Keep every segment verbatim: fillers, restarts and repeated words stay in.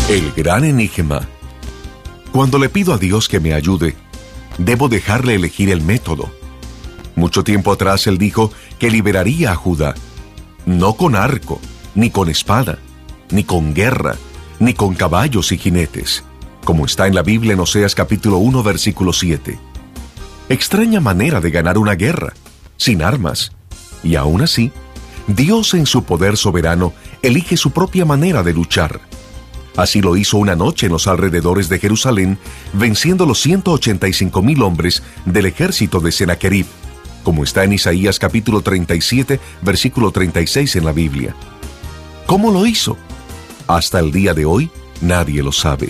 El gran enigma. Cuando le pido a Dios que me ayude, debo dejarle elegir el método. Mucho tiempo atrás Él dijo que liberaría a Judá, no con arco, ni con espada, ni con guerra, ni con caballos y jinetes, como está en la Biblia en Oseas capítulo uno, versículo siete. Extraña manera de ganar una guerra, sin armas. Y aún así, Dios en su poder soberano elige su propia manera de luchar. Así lo hizo una noche en los alrededores de Jerusalén, venciendo los ciento ochenta y cinco mil hombres del ejército de Sennacherib, como está en Isaías capítulo treinta y siete, versículo treinta y seis en la Biblia. ¿Cómo lo hizo? Hasta el día de hoy, nadie lo sabe.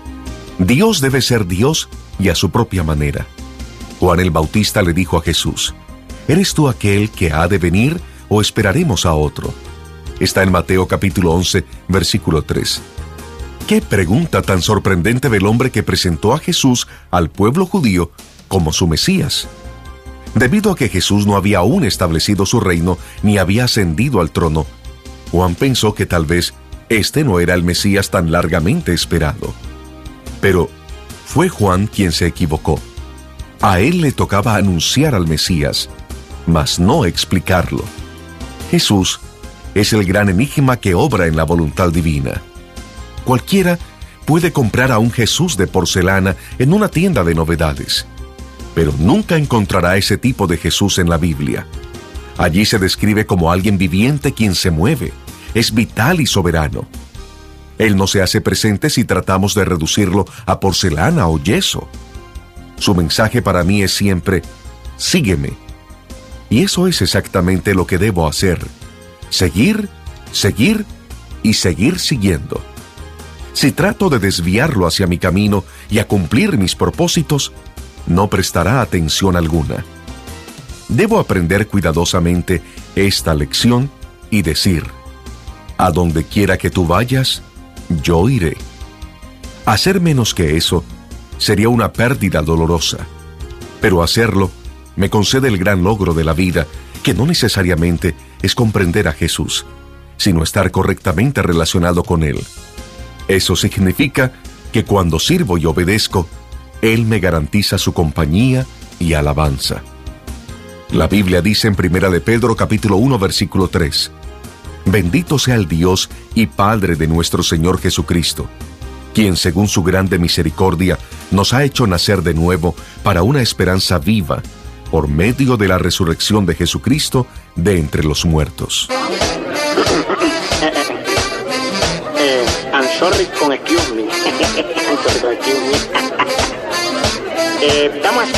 Dios debe ser Dios y a su propia manera. Juan el Bautista le dijo a Jesús: ¿eres tú aquel que ha de venir o esperaremos a otro? Está en Mateo capítulo once, versículo tres. ¡Qué pregunta tan sorprendente del hombre que presentó a Jesús al pueblo judío como su Mesías! Debido a que Jesús no había aún establecido su reino ni había ascendido al trono, Juan pensó que tal vez este no era el Mesías tan largamente esperado. Pero fue Juan quien se equivocó. A él le tocaba anunciar al Mesías, mas no explicarlo. Jesús es el gran enigma que obra en la voluntad divina. Cualquiera puede comprar a un Jesús de porcelana en una tienda de novedades, pero nunca encontrará ese tipo de Jesús en la Biblia. Allí se describe como alguien viviente quien se mueve, es vital y soberano. Él no se hace presente si tratamos de reducirlo a porcelana o yeso. Su mensaje para mí es siempre: sígueme. Y eso es exactamente lo que debo hacer: seguir, seguir y seguir siguiendo. Si trato de desviarlo hacia mi camino y a cumplir mis propósitos, no prestará atención alguna. Debo aprender cuidadosamente esta lección y decir: a donde quiera que tú vayas, yo iré. Hacer menos que eso sería una pérdida dolorosa, pero hacerlo me concede el gran logro de la vida, que no necesariamente es comprender a Jesús, sino estar correctamente relacionado con Él. Eso significa que cuando sirvo y obedezco, Él me garantiza su compañía y alabanza. La Biblia dice en Primera de Pedro capítulo uno, versículo tres: bendito sea el Dios y Padre de nuestro Señor Jesucristo, quien según su grande misericordia nos ha hecho nacer de nuevo para una esperanza viva, por medio de la resurrección de Jesucristo de entre los muertos. I'm sorry con excuse me. I'm sorry con excuse me. eh, estamos